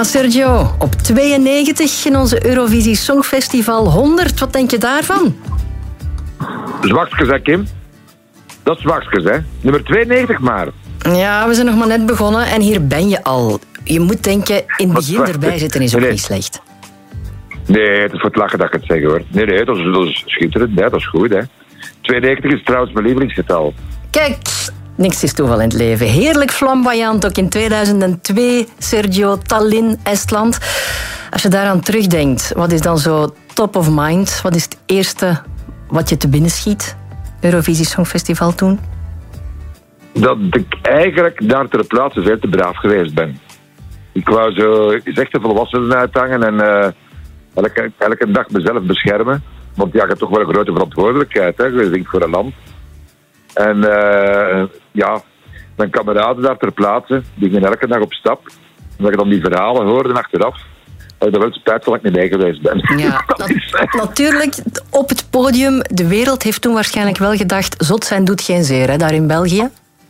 Sergio, op 92 in onze Eurovisie Songfestival 100. Wat denk je daarvan? Zwakskes, hè, Kim? Dat is zwakskes, hè? Nummer 92 maar. Ja, we zijn nog maar net begonnen en hier ben je al. Je moet denken, in het begin erbij zitten is ook niet slecht. Nee, het is voor het lachen dat ik het zeg, hoor. Nee, dat is schitterend. Nee, dat is goed, hè. 92 is trouwens mijn lievelingsgetal. Kijk, niks is toeval in het leven. Heerlijk flamboyant, ook in 2002, Sergio, Tallinn, Estland. Als je daaraan terugdenkt, wat is dan zo top of mind? Wat is het eerste wat je te binnen schiet? Eurovisie Songfestival toen? Dat ik eigenlijk daar ter plaatse veel te braaf geweest ben. Ik wou zo echt de volwassenen uithangen en elke dag mezelf beschermen. Want ja, je hebt toch wel een grote verantwoordelijkheid, hè. Je zingt voor een land. En mijn kameraden daar ter plaatse, die gingen elke dag op stap. En dat je dan die verhalen hoorde achteraf, dat ik er wel spijt van dat ik niet mee geweest ben. Ja, natuurlijk, op het podium, de wereld heeft toen waarschijnlijk wel gedacht, zot zijn doet geen zeer, hè, daar in België.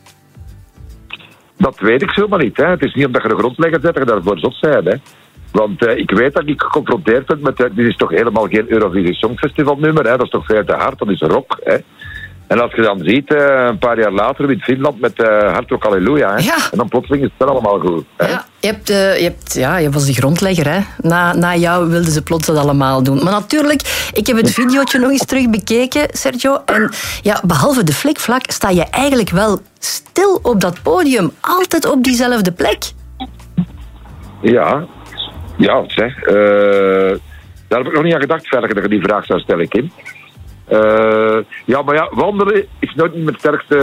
Dat weet ik zomaar niet, hè. Het is niet omdat je de grondlegger zet dat je daarvoor zot bent, hè. Want ik weet dat ik geconfronteerd ben met... dit is toch helemaal geen Eurovisie Songfestival nummer, hè. Dat is toch veel te hard, dat is rock, hè. En als je dan ziet, een paar jaar later in Finland met Hard Rock Halleluja, hè. Ja. En dan plotseling is het allemaal goed. Hè. Ja, je was de grondlegger, hè. Na jou wilden ze plots dat allemaal doen. Maar natuurlijk, ik heb het videootje nog eens terug bekeken, Sergio. En ja, behalve de flikvlak sta je eigenlijk wel stil op dat podium. Altijd op diezelfde plek. Ja, zeg. Daar heb ik nog niet aan gedacht, verder dat je die vraag zou stellen, Kim. Maar wandelen is nooit niet mijn sterkste...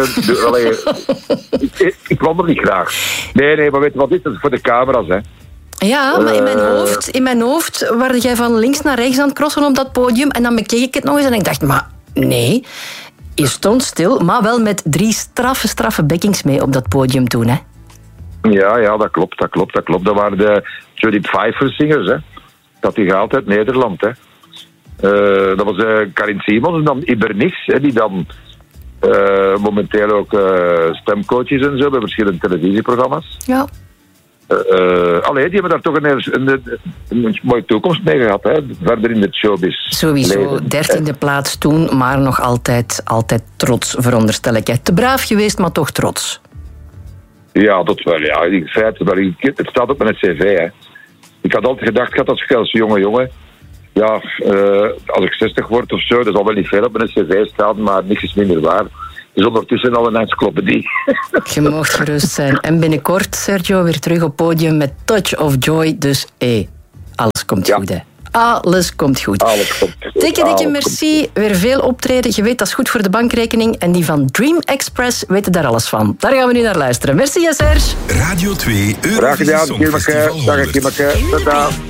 ik wandel niet graag. Nee, maar weet je wat dit is? Dat is voor de camera's, hè. Ja, maar in mijn hoofd werd jij van links naar rechts aan het crossen op dat podium en dan bekeek ik het nog eens en ik dacht, maar nee, je stond stil, maar wel met 3 straffe backings mee op dat podium toen, hè. Ja, dat klopt. Dat waren de Judith Pfeiffer-zingers, hè. Dat die gaat uit Nederland, hè. Dat was Karin Simons en dan Ibernis, hè, die dan momenteel ook stemcoach is en zo bij verschillende televisieprogramma's. Ja. Die hebben daar toch een mooie toekomst mee gehad, hè, verder in het showbiz. Sowieso, 13e plaats toen, maar nog altijd trots, veronderstel ik. Te braaf geweest, maar toch trots. Ja, dat wel, ja. In feite, het staat op mijn cv, hè. Ik had altijd gedacht, als jonge jongen, ja, als ik 60 word of zo, dat zal wel niet veel op mijn cv staan, maar niks is minder waar. Dus ondertussen al een encyclopedie. Je mag gerust zijn. En binnenkort, Sergio, weer terug op podium met Touch of Joy. Dus, alles komt goed, hè. Alles komt goed. Dikke merci. Weer veel optreden. Je weet, dat is goed voor de bankrekening. En die van Dream Express weten daar alles van. Daar gaan we nu naar luisteren. Merci, Serge. Radio 2 Eurovisie Songfestival 100.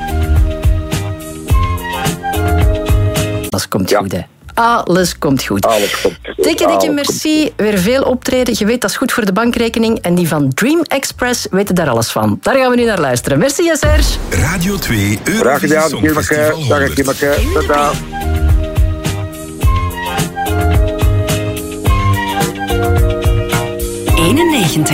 Alles komt goed, hè. Alles komt goed. Dikke merci. Weer veel optreden. Je weet, dat is goed voor de bankrekening. En die van Dream Express weten daar alles van. Daar gaan we nu naar luisteren. Merci, Serge. Radio 2 Eurovisie Songfestival 100. Dag,